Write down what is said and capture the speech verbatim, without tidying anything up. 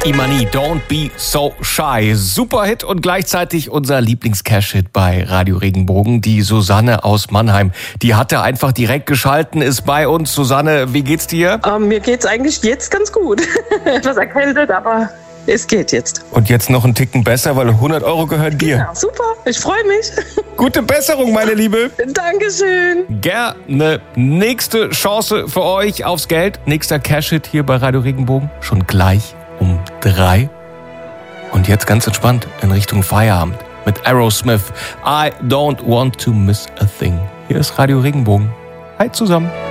Imani, Don't Be So Shy. Super Hit und gleichzeitig unser Lieblings-Cash-Hit bei Radio Regenbogen. Die Susanne aus Mannheim, die hatte einfach direkt geschalten, ist bei uns. Susanne, wie geht's dir? Ähm, mir geht's eigentlich jetzt ganz gut. Etwas erkältet, aber es geht jetzt. Und jetzt noch einen Ticken besser, weil hundert Euro gehören dir. Ja, super, ich freue mich. Gute Besserung, meine Liebe. Dankeschön. Gerne. Nächste Chance für euch aufs Geld. Nächster Cash-Hit hier bei Radio Regenbogen. Schon gleich um drei. Und jetzt ganz entspannt in Richtung Feierabend mit Aerosmith. I don't want to miss a thing. Hier ist Radio Regenbogen. Hi zusammen.